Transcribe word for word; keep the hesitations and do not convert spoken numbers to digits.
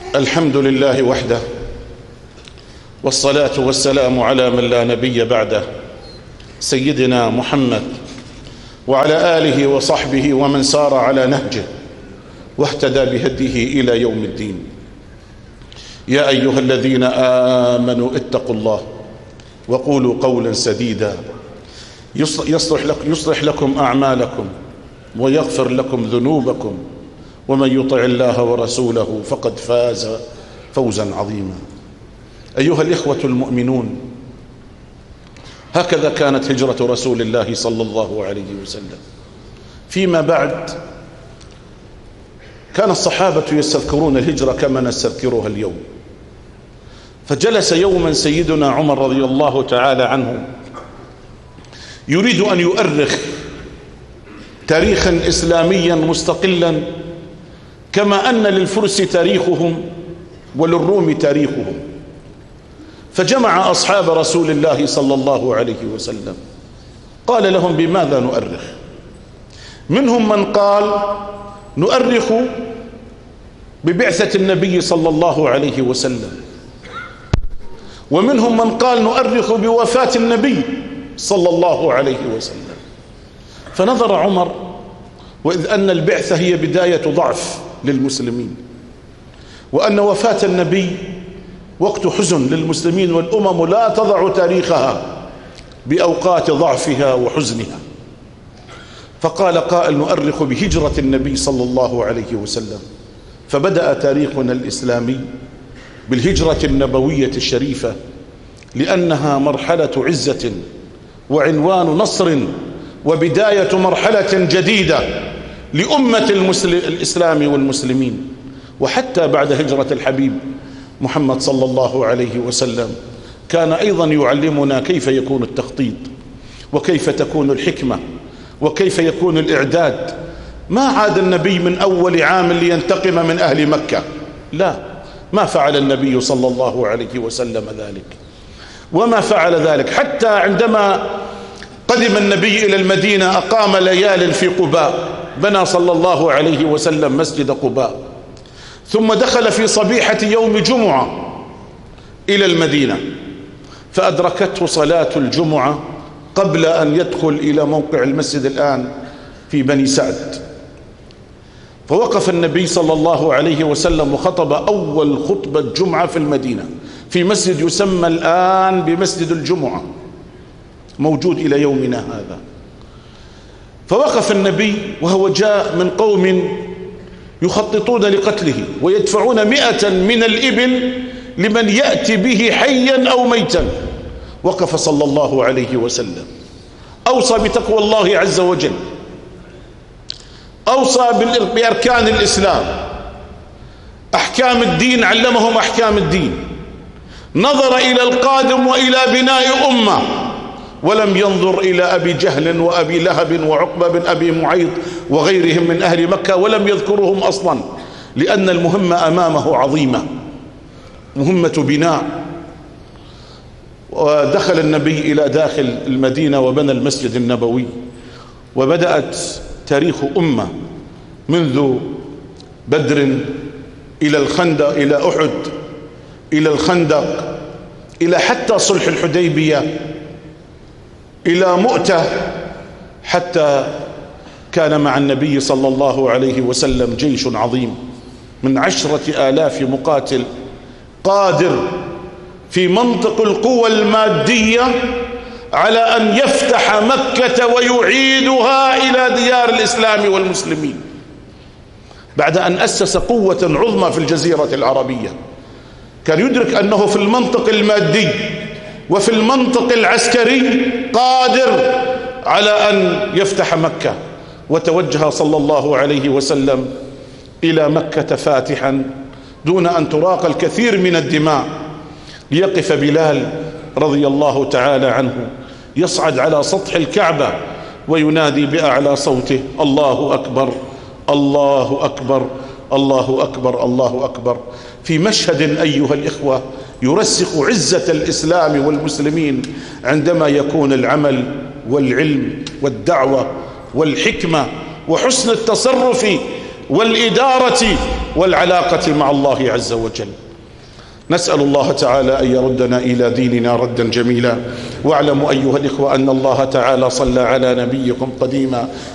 الحمد لله وحده، والصلاة والسلام على من لا نبي بعده، سيدنا محمد وعلى آله وصحبه ومن سار على نهجه واهتدى بهديه إلى يوم الدين. يا أيها الذين آمنوا اتقوا الله وقولوا قولا سديدا يصلح لكم, يصلح لكم أعمالكم ويغفر لكم ذنوبكم، ومن يطع الله ورسوله فقد فاز فوزا عظيما. أيها الإخوة المؤمنون، هكذا كانت هجرة رسول الله صلى الله عليه وسلم. فيما بعد كان الصحابة يستذكرون الهجرة كما نستذكرها اليوم. فجلس يوما سيدنا عمر رضي الله تعالى عنه يريد أن يؤرخ تاريخا إسلاميا مستقلا، كما أن للفرس تاريخهم وللروم تاريخهم. فجمع أصحاب رسول الله صلى الله عليه وسلم، قال لهم: بماذا نؤرخ؟ منهم من قال: نؤرخ ببعثة النبي صلى الله عليه وسلم، ومنهم من قال: نؤرخ بوفاة النبي صلى الله عليه وسلم. فنظر عمر، وإذ أن البعثة هي بداية ضعف للمسلمين، وأن وفاة النبي وقت حزن للمسلمين، والأمم لا تضع تاريخها بأوقات ضعفها وحزنها. فقال قائل: نؤرخ بهجرة النبي صلى الله عليه وسلم. فبدأ تاريخنا الإسلامي بالهجرة النبوية الشريفة، لأنها مرحلة عزة وعنوان نصر وبداية مرحلة جديدة لأمة الإسلام والمسلمين. وحتى بعد هجرة الحبيب محمد صلى الله عليه وسلم كان أيضا يعلمنا كيف يكون التخطيط، وكيف تكون الحكمة، وكيف يكون الإعداد. ما عاد النبي من أول عام لينتقم من أهل مكة، لا، ما فعل النبي صلى الله عليه وسلم ذلك، وما فعل ذلك حتى عندما قدم النبي إلى المدينة أقام ليال في قباء، بنى صلى الله عليه وسلم مسجد قباء، ثم دخل في صبيحة يوم جمعة إلى المدينة، فأدركته صلاة الجمعة قبل أن يدخل إلى موقع المسجد الآن في بني سعد. فوقف النبي صلى الله عليه وسلم وخطب أول خطبة جمعة في المدينة في مسجد يسمى الآن بمسجد الجمعة، موجود إلى يومنا هذا. فوقف النبي وهو جاء من قوم يخططون لقتله، ويدفعون مئة من الإبل لمن يأتي به حيا أو ميتا. وقف صلى الله عليه وسلم، أوصى بتقوى الله عز وجل، أوصى بأركان الإسلام، أحكام الدين، علمهم أحكام الدين، نظر إلى القادم وإلى بناء أمة، ولم ينظر إلى أبي جهل وأبي لهب وعقبة بن أبي معيط وغيرهم من أهل مكة، ولم يذكرهم أصلا، لأن المهمة أمامه عظيمة، مهمة بناء. ودخل النبي إلى داخل المدينة وبنى المسجد النبوي، وبدأت تاريخ أمة منذ بدر إلى الخندق، إلى أحد، إلى الخندق، إلى حتى صلح الحديبية، إلى مؤتة، حتى كان مع النبي صلى الله عليه وسلم جيش عظيم من عشرة آلاف مقاتل قادر في منطق القوى المادية على أن يفتح مكة ويعيدها إلى ديار الإسلام والمسلمين، بعد أن أسس قوة عظمى في الجزيرة العربية. كان يدرك أنه في المنطق المادي وفي المنطق العسكري قادر على أن يفتح مكة. وتوجه صلى الله عليه وسلم إلى مكة فاتحا دون أن تراق الكثير من الدماء، ليقف بلال رضي الله تعالى عنه يصعد على سطح الكعبة وينادي بأعلى صوته: الله أكبر، الله أكبر، الله أكبر، الله أكبر. في مشهد أيها الإخوة يرسخ عزة الإسلام والمسلمين، عندما يكون العمل والعلم والدعوة والحكمة وحسن التصرف والإدارة والعلاقة مع الله عز وجل. نسأل الله تعالى أن يردنا إلى ديننا ردا جميلا. واعلموا أيها الإخوة أن الله تعالى صلى على نبيكم قديما